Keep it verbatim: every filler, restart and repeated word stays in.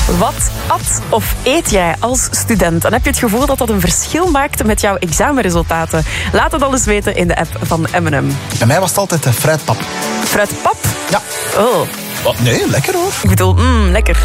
Wat at of eet jij als student? En heb je het gevoel dat dat een verschil maakt met jouw examenresultaten? Laat het al eens weten in de app van M en M. Bij mij was het altijd uh, fruitpap. Fruitpap? Ja. Oh. Wat? Nee, lekker hoor. Ik bedoel, mm, lekker.